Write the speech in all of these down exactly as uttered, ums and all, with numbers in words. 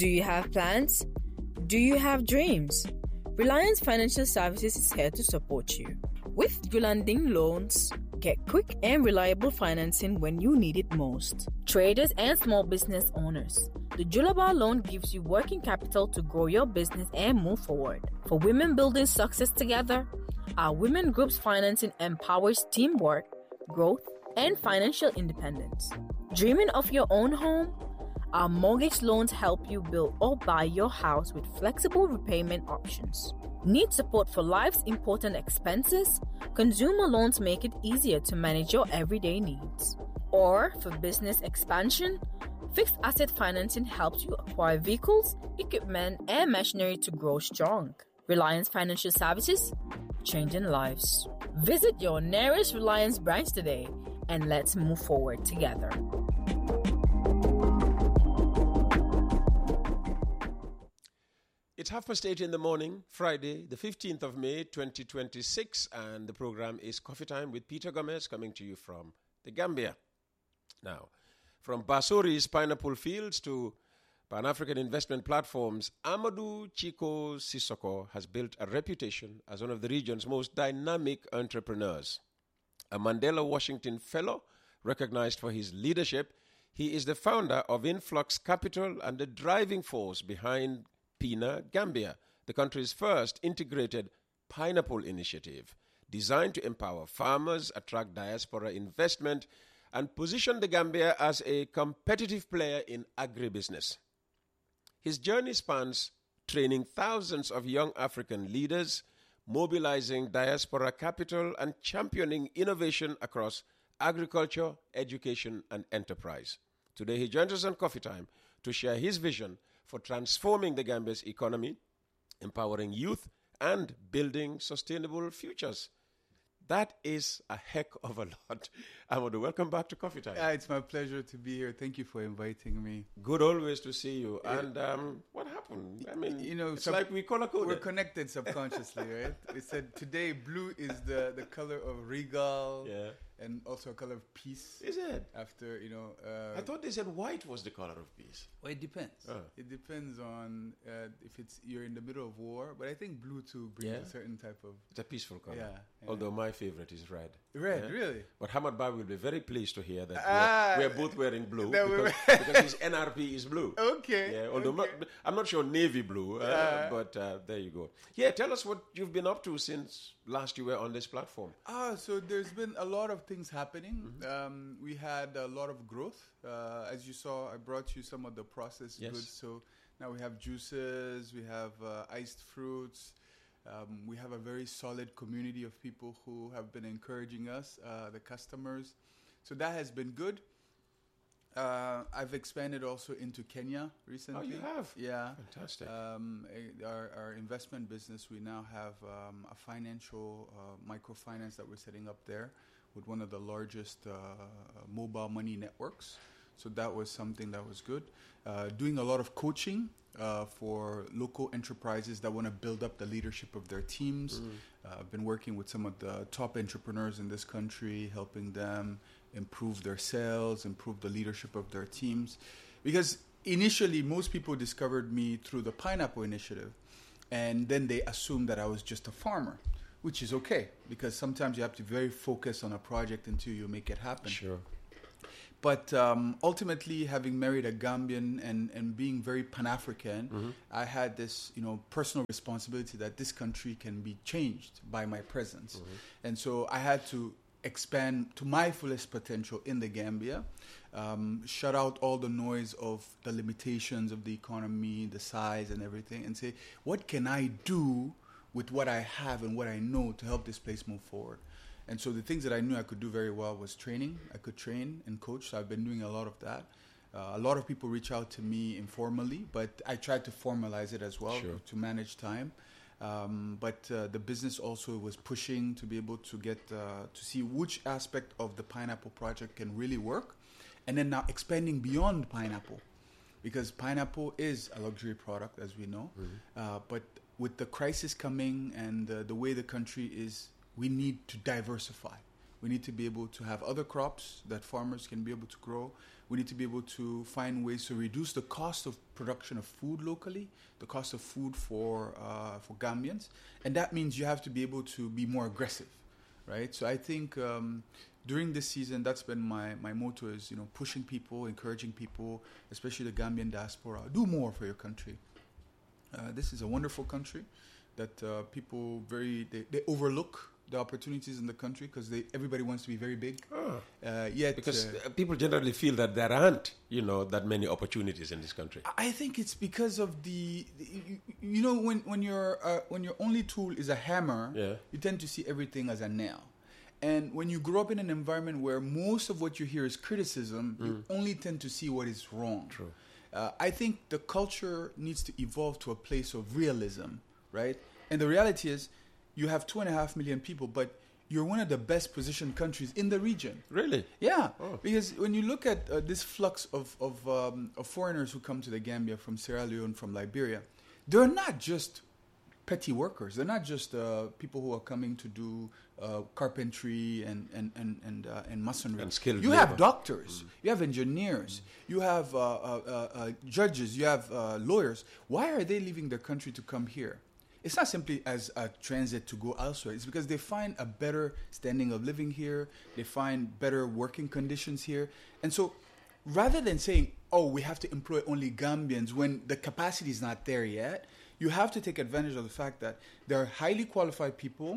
Do you have plans? Do you have dreams? Reliance Financial Services is here to support you. With Gulanding Loans, get quick and reliable financing when you need it most. Traders and small business owners, the Julaba loan gives you working capital to grow your business and move forward. For women building success together, our women group's financing empowers teamwork, growth, and financial independence. Dreaming of your own home? Our mortgage loans help you build or buy your house with flexible repayment options. Need support for life's important expenses? Consumer loans make it easier to manage your everyday needs. Or for business expansion? Fixed asset financing helps you acquire vehicles, equipment, and machinery to grow strong. Reliance Financial Services, changing lives. Visit your nearest Reliance branch today and let's move forward together. It's half past eight in the morning, Friday, the fifteenth of May, twenty twenty-six, and the program is Coffee Time with Peter Gomez, coming to you from the Gambia. Now, from Basori's pineapple fields to Pan-African investment platforms, Amadou Chico Sissoko has built a reputation as one of the region's most dynamic entrepreneurs. A Mandela Washington Fellow, recognized for his leadership, he is the founder of Influx Capital and the driving force behind Pina Gambia, the country's first integrated pineapple initiative, designed to empower farmers, attract diaspora investment, and position the Gambia as a competitive player in agribusiness. His journey spans training thousands of young African leaders, mobilizing diaspora capital, and championing innovation across agriculture, education, and enterprise. Today he joins us on Coffee Time to share his vision for transforming the Gambia's economy, empowering youth, and building sustainable futures. That is a heck of a lot. Amadou, welcome back to Coffee Time. Yeah, it's my pleasure to be here. Thank you for inviting me. Good always to see you. And um, what happened? I mean, you know, it's sub- like we color-coded. We're connected subconsciously, right? We said today blue is the, the color of regal. Yeah. And also a color of peace. Is it? After, you know... Uh, I thought they said white was the color of peace. Well, it depends. Oh. It depends on uh, if it's you're in the middle of war. But I think blue, too, brings yeah. a certain type of... It's a peaceful color. Yeah. yeah. Although my favorite is red. Red, yeah? really? But Hamad Bar will be very pleased to hear that ah, we're, we're both wearing blue. Because, because his N R P is blue. Okay. Yeah, although okay. Not, I'm not sure navy blue. Uh, uh, but uh, there you go. Yeah, tell us what you've been up to since last you were on this platform. Ah, so there's been a lot of things happening. Mm-hmm. Um, we had a lot of growth. Uh, as you saw, I brought you some of the processed yes. goods. So now we have juices, we have uh, iced fruits. Um, we have a very solid community of people who have been encouraging us, uh, the customers. So that has been good. Uh, I've expanded also into Kenya recently. Oh, you have? Yeah. Fantastic. Um, our, our investment business, we now have um, a financial uh, microfinance that we're setting up there with one of the largest uh, mobile money networks. So that was something that was good. Uh, doing a lot of coaching uh, for local enterprises that want to build up the leadership of their teams. Mm. Uh, I've been working with some of the top entrepreneurs in this country, helping them improve their sales, improve the leadership of their teams. Because initially, most people discovered me through the Pineapple Initiative, and then they assumed that I was just a farmer, which is okay, because sometimes you have to be very focused on a project until you make it happen. Sure. But um, ultimately, having married a Gambian and, and being very Pan-African, mm-hmm. I had this, you know, personal responsibility that this country can be changed by my presence. Mm-hmm. And so I had to expand to my fullest potential in the Gambia, um, shut out all the noise of the limitations of the economy, the size and everything, and say, what can I do with what I have and what I know to help this place move forward? And so the things that I knew I could do very well was training. I could train and coach, so I've been doing a lot of that. Uh, a lot of people reach out to me informally, but I tried to formalize it as well sure. to manage time. Um, but uh, the business also was pushing to be able to get uh, to see which aspect of the pineapple project can really work, and then now expanding beyond pineapple, because pineapple is a luxury product, as we know. Mm-hmm. Uh, but with the crisis coming and uh, the way the country is, we need to diversify. We need to be able to have other crops that farmers can be able to grow. We need to be able to find ways to reduce the cost of production of food locally, the cost of food for uh, for Gambians, and that means you have to be able to be more aggressive, right? So I think um, during this season, that's been my, my motto is, you know, pushing people, encouraging people, especially the Gambian diaspora, do more for your country. Uh, this is a wonderful country that uh, people very, they, they overlook the opportunities in the country because they everybody wants to be very big. Oh. Uh, yet, Because uh, uh, people generally feel that there aren't, you know, that many opportunities in this country. I think it's because of the, the you, you know, when when your uh, when your only tool is a hammer, Yeah. you tend to see everything as a nail. And when you grow up in an environment where most of what you hear is criticism, you only tend to see what is wrong. True. Uh, I think the culture needs to evolve to a place of realism, right? And the reality is, you have two and a half million people, but you're one of the best positioned countries in the region. Really? Yeah, Oh. because when you look at uh, this flux of of, um, of foreigners who come to the Gambia from Sierra Leone, from Liberia, they're not just petty workers. They're not just uh, people who are coming to do uh, carpentry and and and and, uh, and masonry. And skilled you have labor. doctors, you have engineers, you have uh, uh, uh, uh, judges, you have uh, lawyers. Why are they leaving their country to come here? It's not simply as a transit to go elsewhere. It's because they find a better standing of living here. They find better working conditions here. And so rather than saying, oh, we have to employ only Gambians when the capacity is not there yet, you have to take advantage of the fact that there are highly qualified people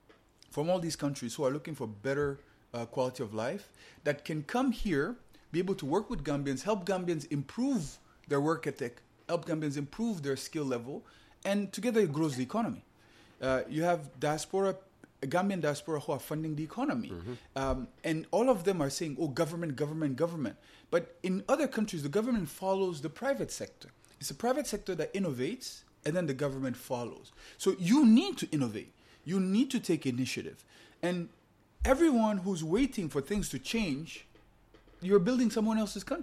from all these countries who are looking for better uh, quality of life that can come here, be able to work with Gambians, help Gambians improve their work ethic, help Gambians improve their skill level, and together it grows the economy. Uh, you have diaspora, Gambian diaspora who are funding the economy. Mm-hmm. Um, and all of them are saying, oh, government, government, government. But in other countries, the government follows the private sector. It's the private sector that innovates, and then the government follows. So you need to innovate. You need to take initiative. And everyone who's waiting for things to change, you're building someone else's country.